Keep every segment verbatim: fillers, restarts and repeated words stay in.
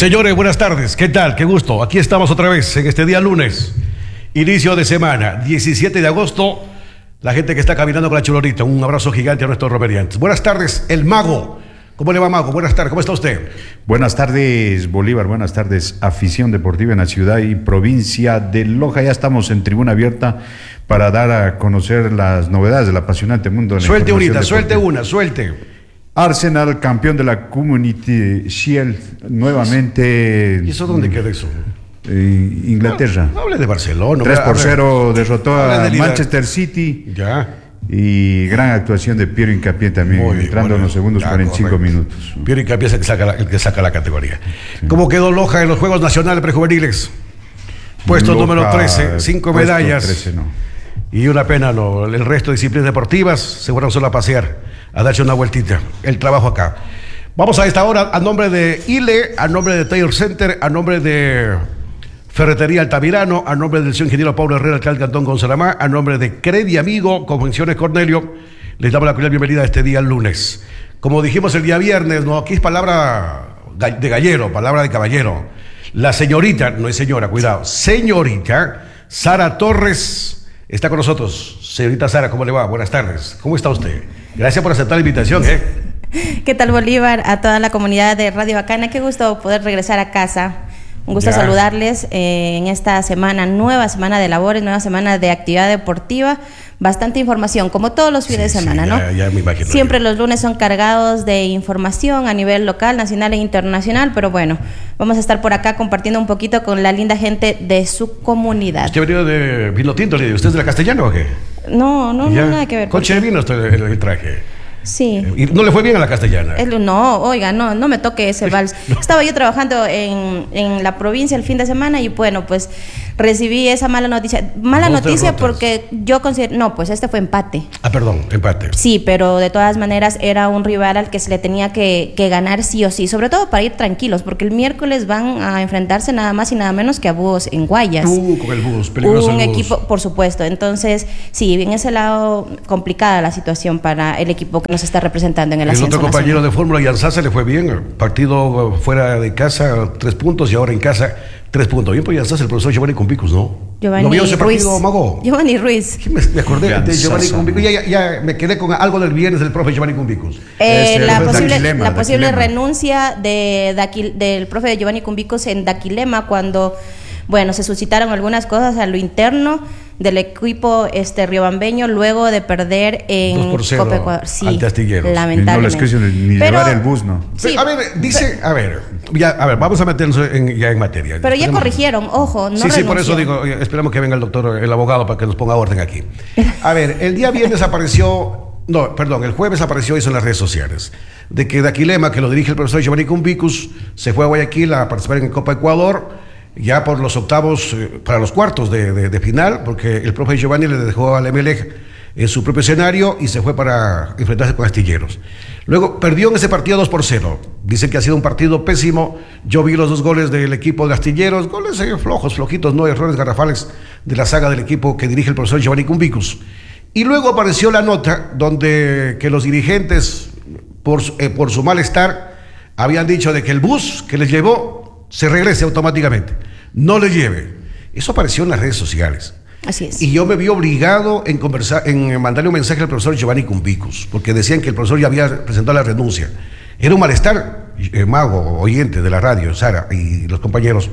Señores, buenas tardes. ¿Qué tal? Qué gusto. Aquí estamos otra vez en este día lunes, inicio de semana, diecisiete de agosto. La gente que está caminando con la chulorita, un abrazo gigante a nuestros romeriantes. Buenas tardes, el Mago. ¿Cómo le va, Mago? Buenas tardes, ¿cómo está usted? Buenas tardes, Bolívar. Buenas tardes, afición deportiva en la ciudad y provincia de Loja. Ya estamos en tribuna abierta para dar a conocer las novedades del apasionante mundo de la Suelte información ahorita, suelte deportiva. una, suelte. Arsenal, campeón de la Community Shield, nuevamente. ¿Y eso dónde queda eso? En Inglaterra. No, no hable de Barcelona. tres por cero derrotó a Hable de Manchester City. Ya. Y gran actuación de Piero Hincapié también, Muy bien, entrando bueno, en los segundos ya, cuarenta y cinco correcto. minutos. Piero Hincapié es el que saca la, el que saca la categoría. Sí. ¿Cómo quedó Loja en los Juegos Nacionales Prejuveniles? Puesto Loja, número trece, cinco puesto medallas. trece, no. Y una pena, no, el resto de disciplinas deportivas se fueron solo a pasear, a darse una vueltita. El trabajo acá. Vamos a esta hora a nombre de I L E, a nombre de Taylor Center, a nombre de Ferretería Altamirano, a nombre del señor ingeniero Pablo Herrera, alcalde Cantón Gonzalamá, a nombre de Credi Amigo, Convenciones Cornelio, les damos la cordial bienvenida a este día lunes. Como dijimos el día viernes, no, aquí es palabra de gallero, palabra de caballero. La señorita, no es señora, cuidado, señorita Sara Torres está con nosotros. Señorita Sara, ¿cómo le va? Buenas tardes. ¿Cómo está usted? Gracias por aceptar la invitación, ¿eh? ¿Qué tal, Bolívar? A toda la comunidad de Radio Bacana, qué gusto poder regresar a casa. Un gusto ya. saludarles eh, en esta semana, nueva semana de labores, nueva semana de actividad deportiva. Bastante información, como todos los fines sí, de semana, sí, ya, ¿no? Ya me imagino. Siempre yo. Los lunes son cargados de información a nivel local, nacional e internacional, pero bueno, vamos a estar por acá compartiendo un poquito con la linda gente de su comunidad. ¿Usted ha venido de vino tinto? ¿Usted es de la Castellana o qué? No, no, no nada que ver. Conche de vino estoy el, el traje. Sí. ¿Y no le fue bien a la Castellana? El, no, oiga, no, no me toque ese vals. No. Estaba yo trabajando en, en la provincia el fin de semana y bueno, pues recibí esa mala noticia. Mala Dos noticia derrotas. Porque yo considero, no, pues este fue empate. Ah, perdón, empate. Sí, pero de todas maneras era un rival al que se le tenía que, que ganar sí o sí, sobre todo para ir tranquilos, porque el miércoles van a enfrentarse nada más y nada menos que a Búhos en Guayas. Uh, con el Búhos, peligroso un el Búhos. Equipo, por supuesto. Entonces, sí, en ese lado complicada la situación para el equipo que nos está representando en el, el ascenso. El otro compañero nacional de fórmula, Yansá, se le fue bien. Partido fuera de casa, tres puntos, y ahora en casa, tres puntos. Bien, pues Yansá, el profesor Giovanni Cumbicus, ¿no? Giovanni ¿No vio ese Ruiz. partido, Mago? Giovanni Ruiz. Me, me acordé Yansá, de Giovanni Cumbicus. Ya, ya, ya me quedé con algo del viernes del profe Giovanni Cumbicus. Eh, este, la posible, Daquilema, la posible Daquilema. renuncia de, Daquil, del profe de Giovanni Cumbicus en Daquilema cuando, bueno, se suscitaron algunas cosas a lo interno del equipo este riobambeño luego de perder en Copa Ecuador. Sí, ante Astilleros. Lamentablemente. No les quiso ni pero, llevar el bus, ¿no? Sí, a ver, dice, a ver, ya, a ver, vamos a meternos en, ya en materia. Pero ya Esperemos. corrigieron, ojo, no Sí, renunció. sí, por eso digo, esperemos que venga el doctor, el abogado, para que nos ponga orden aquí. A ver, el día viernes apareció, no, perdón, el jueves apareció eso en las redes sociales, de que Daquilema, que lo dirige el profesor Giovanni Cumbicus, se fue a Guayaquil a participar en Copa Ecuador, ya por los octavos, eh, para los cuartos de, de, de final, porque el profe Giovanni le dejó al Emelec en su propio escenario y se fue para enfrentarse con Astilleros. Luego perdió en ese partido dos por cero. Dicen que ha sido un partido pésimo. Yo vi los dos goles del equipo de Astilleros, goles eh, flojos, flojitos, no errores garrafales de la saga del equipo que dirige el profesor Giovanni Cumbicus. Y luego apareció la nota donde que los dirigentes, por, eh, por su malestar, habían dicho de que el bus que les llevó se regrese automáticamente, no le lleve. Eso apareció en las redes sociales. Así es. Y yo me vi obligado en conversar, en mandarle un mensaje al profesor Giovanni Cumbicus, porque decían que el profesor ya había presentado la renuncia. Era un malestar, eh, Mago, oyente de la radio, Sara y los compañeros.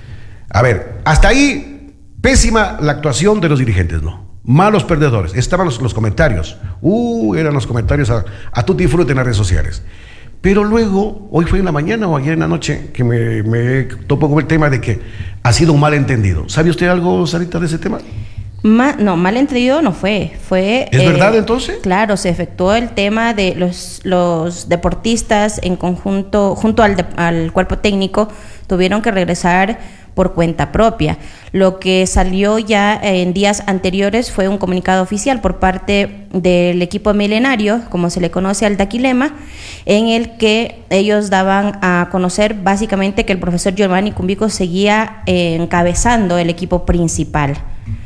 A ver, hasta ahí, pésima la actuación de los dirigentes, ¿no? Malos perdedores. Estaban los, los comentarios. Uh, eran los comentarios a, a tutti frutti en las redes sociales. Pero luego, hoy fue en la mañana o ayer en la noche, que me, me topo con el tema de que ha sido un malentendido. ¿Sabe usted algo, Sarita, de ese tema? Ma, no, malentendido no fue. fue ¿Es eh, verdad entonces? Claro, se efectuó el tema de los, los deportistas en conjunto, junto al, de, al cuerpo técnico, tuvieron que regresar por cuenta propia. Lo que salió ya en días anteriores fue un comunicado oficial por parte del equipo milenario, como se le conoce al Daquilema, en el que ellos daban a conocer básicamente que el profesor Giovanni Cumbicus seguía eh, encabezando el equipo principal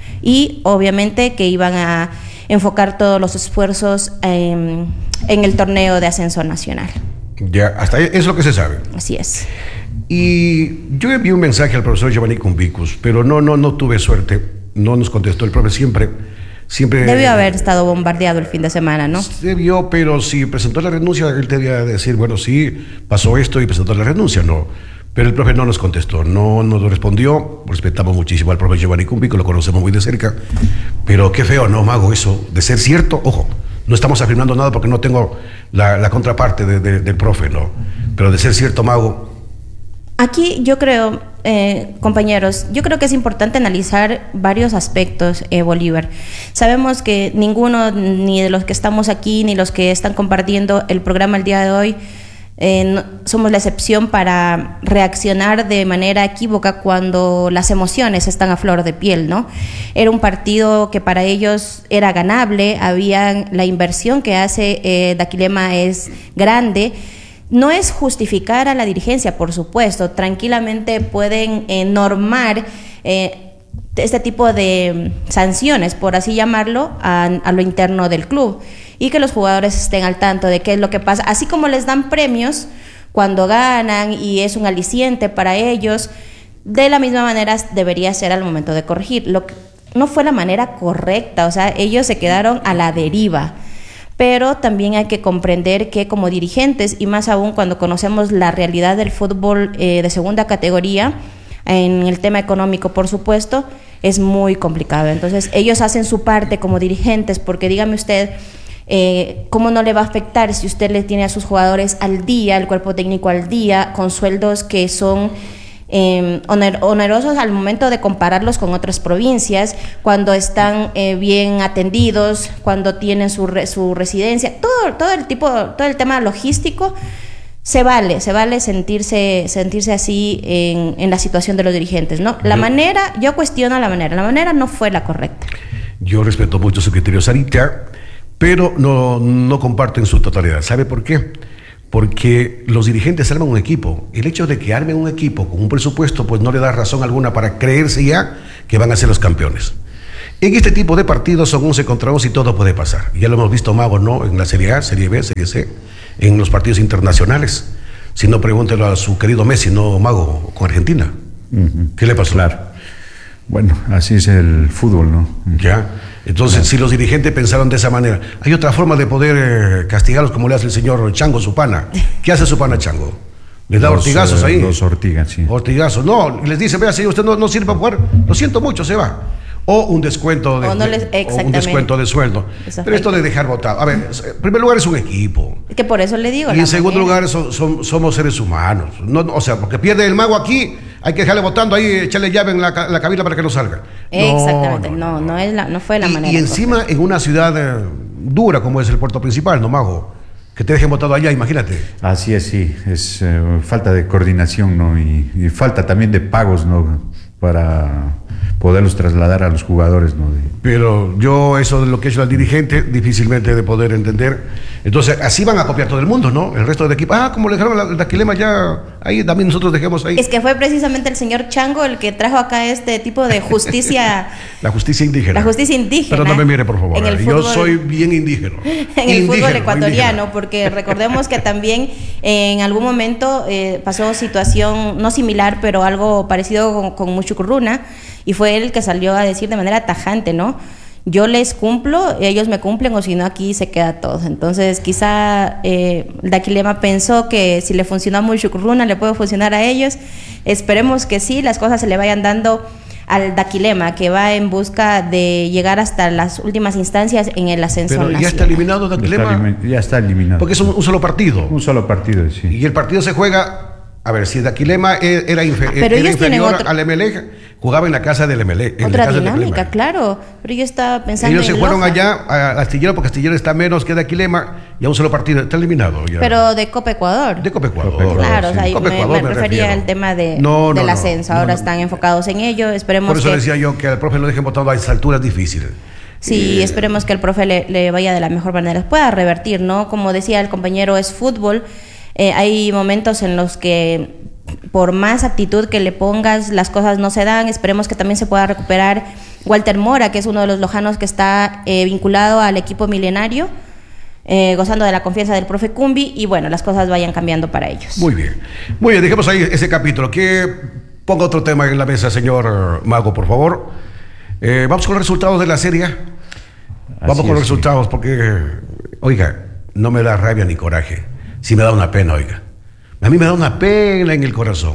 y obviamente que iban a enfocar todos los esfuerzos en, en el torneo de ascenso nacional. Ya, hasta ahí es lo que se sabe. Así es. Y yo envié un mensaje al profesor Giovanni Cumbicus, pero no, no, no tuve suerte, no nos contestó el profe siempre. Siempre debió haber estado bombardeado el fin de semana, ¿no? Debió, pero si presentó la renuncia, él debía decir, bueno, sí, pasó esto y presentó la renuncia, no. Pero el profe no nos contestó, no nos respondió. Respetamos muchísimo al profe Giovanni Cumbicus, lo conocemos muy de cerca, pero qué feo, ¿no, Mago? Eso, de ser cierto, ojo, no estamos afirmando nada porque no tengo la, la contraparte de, de, del profe, ¿no? Pero de ser cierto, Mago. Aquí yo creo, eh, compañeros, yo creo que es importante analizar varios aspectos, eh, Bolívar. Sabemos que ninguno, ni de los que estamos aquí, ni los que están compartiendo el programa el día de hoy, eh, no, somos la excepción para reaccionar de manera equívoca cuando las emociones están a flor de piel, ¿no? Era un partido que para ellos era ganable, había la inversión que hace eh, Daquilema es grande. No es justificar a la dirigencia, por supuesto, tranquilamente pueden eh, normar eh, este tipo de sanciones, por así llamarlo, a, a lo interno del club y que los jugadores estén al tanto de qué es lo que pasa, así como les dan premios cuando ganan y es un aliciente para ellos, de la misma manera debería ser al momento de corregir. Lo que no fue la manera correcta, o sea, ellos se quedaron a la deriva. Pero también hay que comprender que como dirigentes, y más aún cuando conocemos la realidad del fútbol eh, de segunda categoría, en el tema económico, por supuesto, es muy complicado. Entonces, ellos hacen su parte como dirigentes, porque dígame usted, eh, ¿cómo no le va a afectar si usted le tiene a sus jugadores al día, el cuerpo técnico al día, con sueldos que son Eh, oner, onerosos al momento de compararlos con otras provincias, cuando están eh, bien atendidos, cuando tienen su, re, su residencia, todo, todo el tipo, todo el tema logístico, se vale, se vale sentirse, sentirse así en, en la situación de los dirigentes, ¿no? La yo, manera, yo cuestiono la manera, la manera no fue la correcta. Yo respeto mucho su criterio, Sarita, pero no, no comparto en su totalidad. ¿Sabe por qué? Porque los dirigentes arman un equipo. El hecho de que armen un equipo con un presupuesto, pues no le da razón alguna para creerse ya que van a ser los campeones. En este tipo de partidos son once contra once y todo puede pasar. Ya lo hemos visto, Mago, ¿no? En la Serie A, Serie B, Serie C, en los partidos internacionales. Si no, pregúntelo a su querido Messi, ¿no, Mago, con Argentina? Uh-huh. ¿Qué le pasó? Claro. Bueno, así es el fútbol, ¿no? Ya. Entonces, si los dirigentes pensaron de esa manera, hay otra forma de poder eh, castigarlos como le hace el señor Chango Supana. ¿Qué hace Supana Chango? Les da los, ortigazos ahí. Los ortigas, sí. Ortigazos. No, les dice, vea, si usted no, no sirve para jugar, lo siento mucho, se va. O un descuento de, o no les, o un descuento de sueldo. Pero esto de dejar votado. A ver, en primer lugar es un equipo. Es que por eso le digo. Y en segundo manera. lugar son, son, somos seres humanos. No, o sea, porque pierde el Mago aquí, hay que dejarle votando ahí, echarle llave en la, la cabina para que no salga. Exactamente, no, no, no, no, es la, no fue la y, manera. Y encima correcta. En una ciudad eh, dura como es el puerto principal, ¿no, Mago? Que te dejen votado allá, imagínate. Así es, sí, es eh, falta de coordinación, ¿no? Y, y falta también de pagos, ¿no? Para poderlos trasladar a los jugadores, ¿no? Pero yo eso de lo que ha hecho el dirigente, difícilmente de poder entender. Entonces, así van a copiar todo el mundo, ¿no? El resto del equipo, ah, como le dejaron el Daquilema ya, ahí también nosotros dejemos ahí. Es que fue precisamente el señor Chango el que trajo acá este tipo de justicia. La justicia indígena. La justicia indígena. Pero no me mire, por favor. En el fútbol, yo soy bien indígena. En el fútbol ecuatoriano, indígena. Porque recordemos que también en algún momento eh, pasó situación, no similar, pero algo parecido con, con Muchucurruna, y fue él el que salió a decir de manera tajante, ¿no? Yo les cumplo, ellos me cumplen, o si no, aquí se queda todo. Entonces, quizá eh, Daquilema pensó que si le funcionó a Muchucurruna, le puede funcionar a ellos. Esperemos que sí, las cosas se le vayan dando al Daquilema, que va en busca de llegar hasta las últimas instancias en el ascenso Pero nacional. ¿Ya está eliminado Daquilema? Ya está eliminado. Porque es un, un solo partido. Un solo partido, sí. Y el partido se juega... A ver, si Daquilema era, infer, pero era inferior otro... al Emelec, jugaba en la casa del Emelec. Otra casa dinámica, del claro. Pero yo estaba pensando Ellos en se fueron Loja. allá a Astillero, porque Astillero está menos que Daquilema, y a un solo partido. Está eliminado ya. Pero de Copa Ecuador. De Copa Ecuador. Copa Ecuador claro, sí. o sea, Copa me, Ecuador me, me refería refiero. al tema de, no, no, del no, ascenso. no, Ahora no. están enfocados en ello. Esperemos Por eso que... decía yo que al profe lo dejen votado a esas alturas difíciles. Sí, eh, esperemos que el profe le, le vaya de la mejor manera. Pueda revertir, ¿no? Como decía el compañero, es fútbol. Eh, hay momentos en los que por más actitud que le pongas, las cosas no se dan. Esperemos que también se pueda recuperar Walter Mora, que es uno de los lojanos que está eh, vinculado al equipo milenario. eh, gozando de la confianza del profe Cumbi y bueno, las cosas vayan cambiando para ellos. Muy bien, muy bien, dejemos ahí ese capítulo. Que ponga otro tema en la mesa, señor Mago, por favor. Eh, vamos con los resultados de la serie. Vamos Así con los es, resultados, sí. Porque, oiga, no me da rabia ni coraje. Sí me da una pena, oiga. A mí me da una pena en el corazón.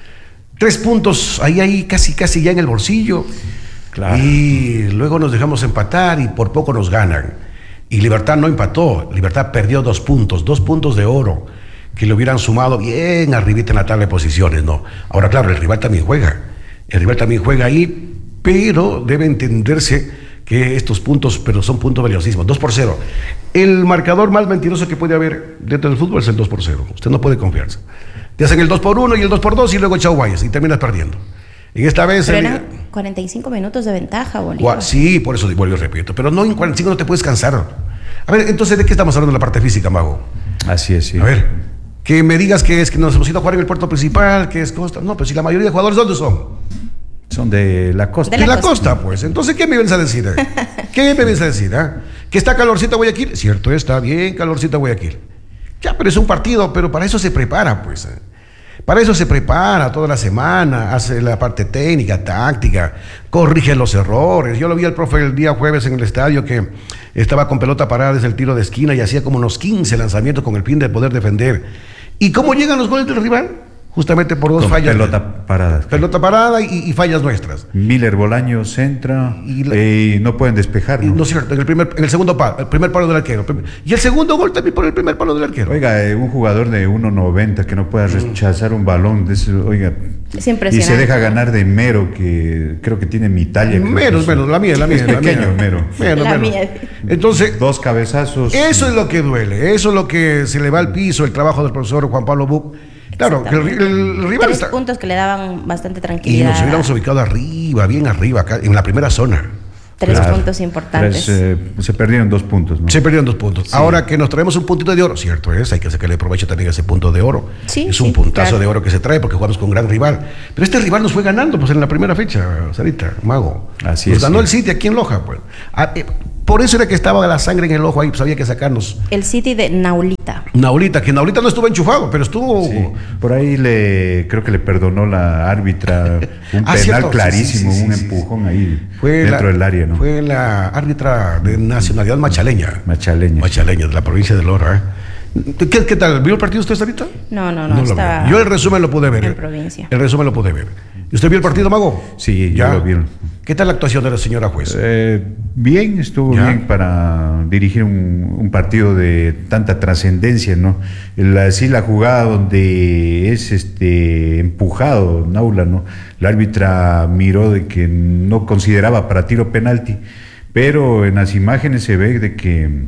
Tres puntos ahí, ahí, casi, casi ya en el bolsillo. Claro. Y luego nos dejamos empatar y por poco nos ganan. Y Libertad no empató. Libertad perdió dos puntos, dos puntos de oro, que le hubieran sumado bien arribita en la tabla de posiciones, ¿no? Ahora, claro, el rival también juega. El rival también juega ahí, pero debe entenderse que estos puntos, pero son puntos valiosísimos. dos por cero. El marcador más mentiroso que puede haber dentro del fútbol es el dos por cero. Usted no puede confiarse. Te hacen el dos por uno y el dos por dos y luego chau guayas y terminas perdiendo. En esta vez... Pero el... eran cuarenta y cinco minutos de ventaja, Bolívar. Sí, por eso vuelvo y repito. Pero no, en cuarenta y cinco no te puedes cansar. A ver, entonces, ¿de qué estamos hablando en la parte física, Mago? Así es, sí. A ver, que me digas que es que nos hemos ido a jugar en el puerto principal, que es Costa. No, pero si la mayoría de jugadores, ¿dónde son? Son de la costa. De la, la costa. costa, pues. Entonces, ¿qué me vienes a decir? Eh? ¿Qué me vienes a decir? Eh? ¿Que está calorcito Guayaquil? Cierto, está bien calorcito Guayaquil. Ya, pero es un partido, pero para eso se prepara, pues. Eh. Para eso se prepara toda la semana, hace la parte técnica, táctica, corrige los errores. Yo lo vi al profe el día jueves en el estadio que estaba con pelota parada desde el tiro de esquina y hacía como unos quince lanzamientos con el fin de poder defender. ¿Y cómo llegan los goles del rival? Justamente por dos con fallas. Pelota parada. Pelota parada y, y fallas nuestras. Miller Bolaño centra y, la, y no pueden despejar. No, no es cierto, en el, primer, en el segundo palo, el primer palo del arquero. Y el segundo gol también por el primer palo del arquero. Oiga, eh, un jugador de uno noventa que no pueda rechazar un balón, de ese, oiga, es impresionante. Y se deja ganar de Mero, que creo que tiene mi talla. Menos, menos, la mía, la mía. Es la pequeño, mía. Mero. Menos, la menos. mía. Entonces, dos cabezazos. Eso es lo que duele, eso es lo que se le va al piso, el trabajo del profesor Juan Pablo Buc. Claro, que el, el rival Tres está... puntos que le daban bastante tranquilidad. Y nos hubiéramos ubicado arriba, bien arriba, acá, en la primera zona. Tres claro, puntos importantes. Tres, eh, se perdieron dos puntos, ¿no? Se perdieron dos puntos. Sí. Ahora que nos traemos un puntito de oro, cierto es, hay que sacarle provecho también a ese punto de oro. Sí, es un sí, puntazo claro. de oro que se trae porque jugamos con un gran rival. Pero este rival nos fue ganando pues en la primera fecha, Sarita, Mago. Así nos es. ganó sí. el City aquí en Loja, pues. Ah, eh, por eso era que estaba la sangre en el ojo ahí, pues había que sacarnos. El City de Naulita. Naulita, que Naulita no estuvo enchufado, pero estuvo... Sí. Por ahí le creo que le perdonó la árbitra un Ah, penal cierto. clarísimo, Sí, sí, sí, un sí, empujón sí. ahí Fue dentro la, del área, ¿no? Fue la árbitra de nacionalidad machaleña. Machaleña. Machaleña, de la provincia de Lora. ¿eh? ¿Qué, ¿Qué tal? ¿Vio el partido usted ahorita? No, no, no, No lo estaba vio. Yo el resumen lo pude ver. en eh. provincia. El resumen lo pude ver. ¿Y usted vio el partido, Mago? Sí, ya yo lo vi. ¿Qué tal la actuación de la señora juez? Eh, bien, estuvo ¿Ya? bien para dirigir un, un partido de tanta trascendencia, ¿no? La, sí, la jugada donde es este empujado Naula, ¿no? La árbitra miró de que no consideraba para tiro penalti, pero en las imágenes se ve de que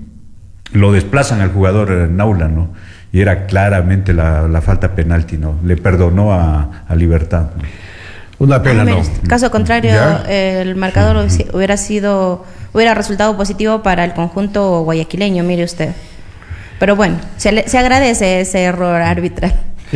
lo desplazan al jugador Naula, ¿no? Y era claramente la, la falta penalti, ¿no? Le perdonó a, a Libertad, ¿no? Una pena, Ah, ¿no? menos. Caso contrario, ¿Ya? el marcador hubiera sido, hubiera resultado positivo para el conjunto guayaquileño, mire usted. Pero bueno, se, le, se agradece ese error arbitral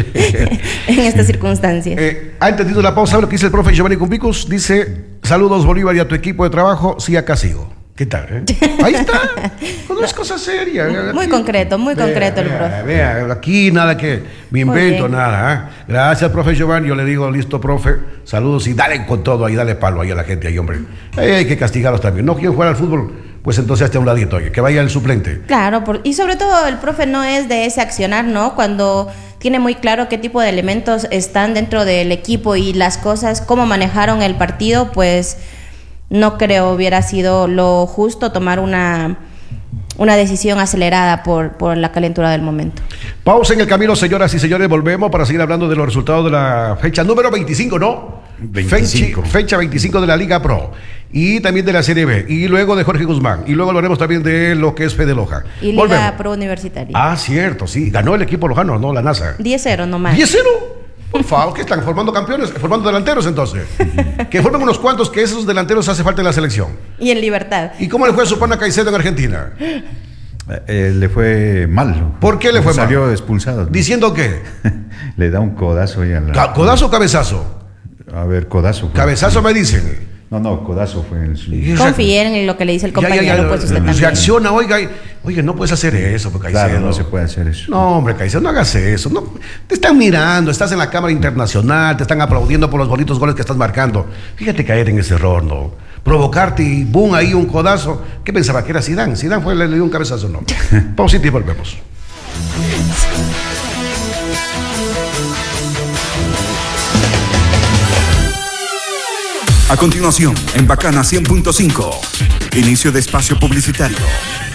en estas circunstancias. Eh, ¿Ha entendido la pausa? Lo que dice el profe Giovanni Cumbicus. Dice, saludos Bolívar y a tu equipo de trabajo. Sí, acá sigo. ¿Qué tal? Eh? Ahí está. No es cosa seria. Muy Aquí, concreto, muy vea, concreto el vea, profe. Vea, aquí nada que me invento, nada. ¿eh? Gracias, profe Giovanni. Yo le digo, listo, profe. Saludos y dale con todo ahí, dale palo ahí a la gente ahí, hombre. Ahí hay que castigarlos también. No quieren jugar al fútbol, pues entonces hasta un ladito, oye, que vaya el suplente. Claro, por, y sobre todo el profe no es de ese accionar, ¿no? Cuando tiene muy claro qué tipo de elementos están dentro del equipo y las cosas, cómo manejaron el partido, pues no creo hubiera sido lo justo tomar una, una decisión acelerada por, por la calentura del momento. Pausa en el camino, señoras y señores. Volvemos para seguir hablando de los resultados de la fecha número veinticinco, ¿no? veinticinco. Fecha, fecha veinticinco de la Liga Pro. Y también de la Serie B. Y luego de Jorge Guzmán. Y luego hablaremos también de lo que es Fede Loja. Y Liga Volvemos. Pro Universitaria. Ah, cierto, sí. Ganó el equipo lojano, no la NASA. diez cero nomás. ¿diez cero? Por favor, que están formando campeones, formando delanteros entonces. Que formen unos cuantos, que esos delanteros hace falta en la selección. Y en Libertad. ¿Y cómo le fue a su pana Caicedo en Argentina? Eh, le fue mal. ¿Por qué le fue mal? Salió expulsado, ¿no? ¿Diciendo qué? Le da un codazo ahí a la... ¿Codazo o cabezazo? A ver, codazo. Cabezazo me dicen. No, no, codazo fue en Y el... re- Confíen en lo que le dice el Ya, ya, compañero, ya, pues usted también. reacciona, oiga, y- oye, no puedes hacer eso, porque Caicedo. Claro, no se puede hacer eso. No, hombre, Caicedo, no hagas eso. No, te están mirando, estás en la Cámara Internacional, te están aplaudiendo por los bonitos goles que estás marcando. Fíjate caer en ese error, ¿no? Provocarte y boom, ahí un codazo. ¿Qué pensaba? ¿Que era Zidane? Zidane fue, le, le dio un cabezazo, no. Pausita y volvemos. A continuación, en Bacana cien punto cinco, inicio de espacio publicitario.